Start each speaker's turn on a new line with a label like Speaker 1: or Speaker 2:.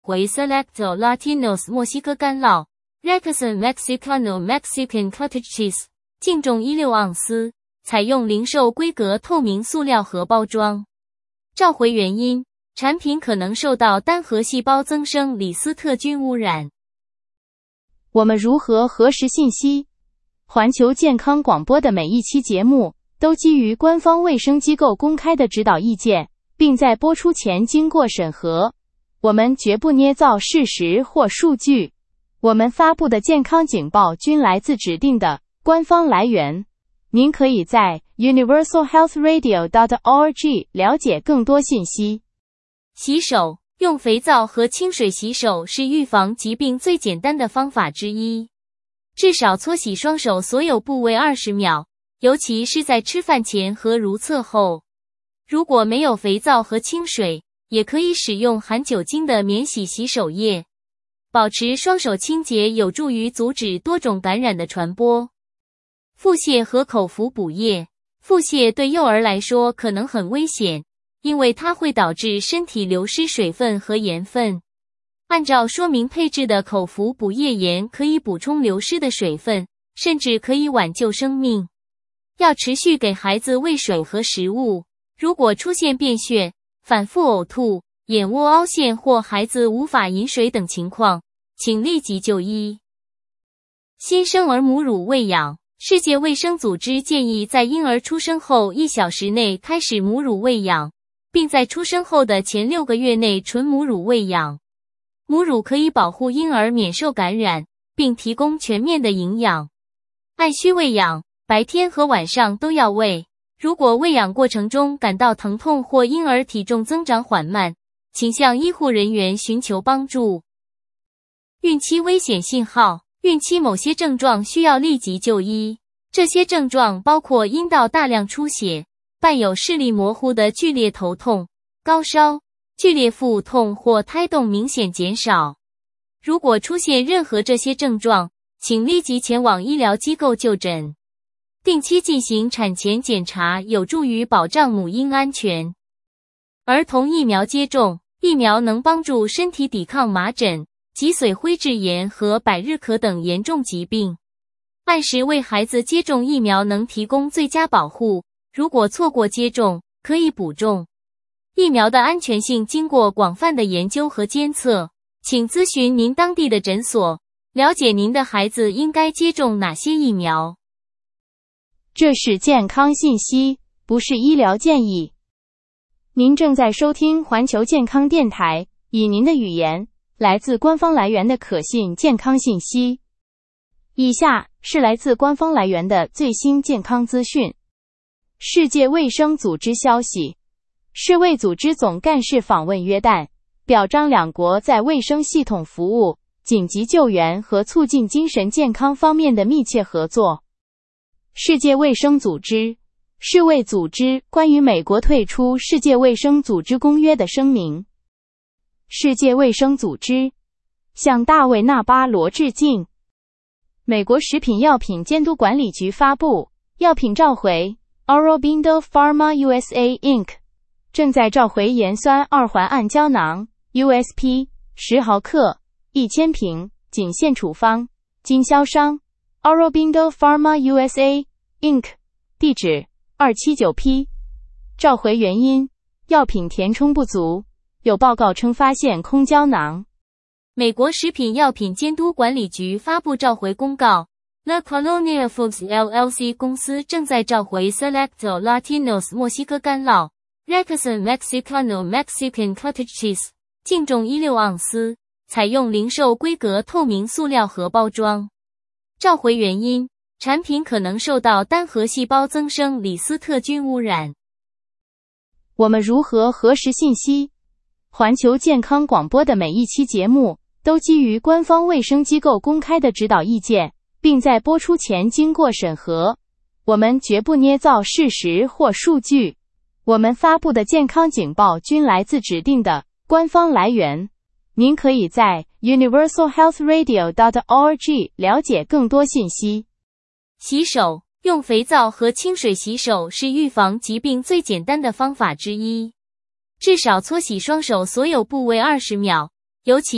Speaker 1: 回 Selecto Latinos 墨西哥干酪 Requesón Mexicano Mexican Cottage Cheese 净重16盎司，采用零售规格透明塑料盒包装。召回原因，产品可能受到单核细胞增生李斯特菌污染。
Speaker 2: 我们如何核实信息？环球健康广播的每一期节目都基于官方卫生机构公开的指导意见，并在播出前经过审核。我们绝不捏造事实或数据。我们发布的健康警报均来自指定的官方来源。您可以在 universalhealthradio.org 了解更多信息。
Speaker 1: 洗手，用肥皂和清水洗手是预防疾病最简单的方法之一。至少搓洗双手所有部位20秒，尤其是在吃饭前和如厕后。如果没有肥皂和清水，也可以使用含酒精的免洗洗手液。保持双手清洁有助于阻止多种感染的传播。腹泻和口服补液。腹泻对幼儿来说可能很危险，因为它会导致身体流失水分和盐分。按照说明配置的口服补液盐可以补充流失的水分，甚至可以挽救生命。要持续给孩子喂水和食物。如果出现便血、反复呕吐、眼窝凹陷或孩子无法饮水等情况，请立即就医。新生儿母乳喂养。世界卫生组织建议在婴儿出生后1小时内开始母乳喂养，并在出生后的前6个月内纯母乳喂养。母乳可以保护婴儿免受感染，并提供全面的营养。按需喂养，白天和晚上都要喂。如果喂养过程中感到疼痛或婴儿体重增长缓慢，请向医护人员寻求帮助。孕期危险信号。孕期某些症状需要立即就医，这些症状包括阴道大量出血、伴有视力模糊的剧烈头痛、高烧、剧烈腹痛或胎动明显减少。如果出现任何这些症状，请立即前往医疗机构就诊。定期进行产前检查有助于保障母婴安全。儿童疫苗接种。疫苗能帮助身体抵抗麻疹、脊髓灰质炎和百日咳等严重疾病。按时为孩子接种疫苗能提供最佳保护，如果错过接种，可以补种。疫苗的安全性经过广泛的研究和监测，请咨询您当地的诊所，了解您的孩子应该接种哪些疫苗。
Speaker 2: 这是健康信息，不是医疗建议。您正在收听环球健康电台，以您的语言来自官方来源的可信健康信息。以下是来自官方来源的最新健康资讯。世界卫生组织消息，世卫组织总干事访问约旦，表彰两国在卫生系统服务、紧急救援和促进精神健康方面的密切合作。世界卫生组织，世卫组织关于美国退出世界卫生组织公约的声明。世界卫生组织向大卫·纳巴罗致敬。美国食品药品监督管理局发布，药品召回 Aurobindo Pharma USA Inc. 正在召回盐酸二环胺胶囊 USP 10毫克1000瓶，仅限处方，经销商 Aurobindo Pharma USA Inc. 地址279P。召回原因：药品填充不足。有报告称发现空胶囊。
Speaker 1: 美国食品药品监督管理局发布召回公告 ，La Colonia Foods LLC 公司正在召回 Selecto Latinos 墨西哥干酪 Requesón Mexicano Mexican Cottage Cheese 净重16盎司，采用零售规格透明塑料盒包装。召回原因：产品可能受到单核细胞增生李斯特菌污染。
Speaker 2: 我们如何核实信息？环球健康广播的每一期节目都基于官方卫生机构公开的指导意见，并在播出前经过审核。我们绝不捏造事实或数据。我们发布的健康警报均来自指定的官方来源。您可以在 universalhealthradio.org 了解更多信息。
Speaker 1: 洗手，用肥皂和清水洗手是预防疾病最简单的方法之一。至少搓洗双手所有部位20秒，尤其